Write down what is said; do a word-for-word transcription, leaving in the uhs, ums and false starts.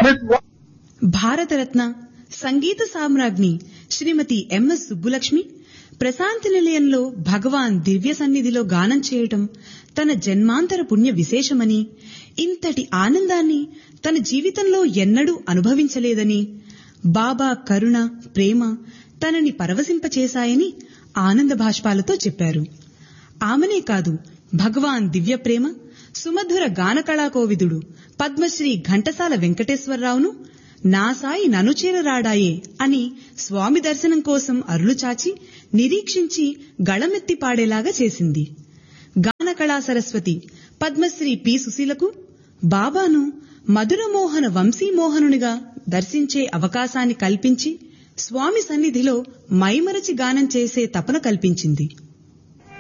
with what? Bharat Ratna Sangeetha సామ్రాజ్ఞి Shrimati MS Subbulakshmi Prashanti నిలయంలో భగవాన్ దివ్య సన్నిధిలో గానం చేయటం తన జన్మాంతర పుణ్య విశేషమని, ఇంతటి ఆనందాన్ని తన జీవితంలో ఎన్నడూ అనుభవించలేదని, బాబా కరుణ ప్రేమ తనని పరవశింపచేశాయని ఆనంద భాష్పాలతో చెప్పారు. ఆమెనే కాదు, భగవాన్ దివ్య ప్రేమ సుమధుర గాన కళాకోవిదుడు పద్మశ్రీ ఘంటసాల వెంకటేశ్వరరావును నా సాయి ననుచేరరాడాయే అని స్వామి దర్శనం కోసం అరులుచాచి నిరీక్షించి గళమెత్తి పాడేలాగా చేసింది. గాన కళా సరస్వతి పద్మశ్రీ పి సుశీలకు బాబాను మధురమోహన వంశీమోహనునిగా దర్శించే అవకాశాన్ని కల్పించి స్వామి సన్నిధిలో మైమరచి గానం చేసే తపన కల్పించింది.